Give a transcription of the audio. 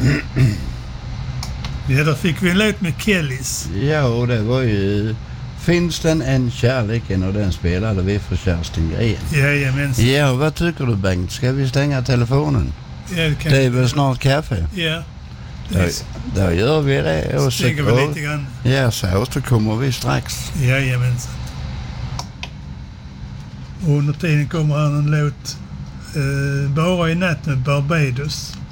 Ja, då fick vi en låt med Kellys. Ja, och det var ju Finns den en kärleken, och den spelade vi för Kerstin Gren. Jajamensan. Ja, vad tycker du, Bengt? Ska vi stänga telefonen? Ja, det är väl snart kaffe? Ja. Då gör vi det. Och stänger vi lite grann. Ja, så återkommer vi strax. Jajamensan. Och under tiden kommer han en låt Bara i natt med Barbados.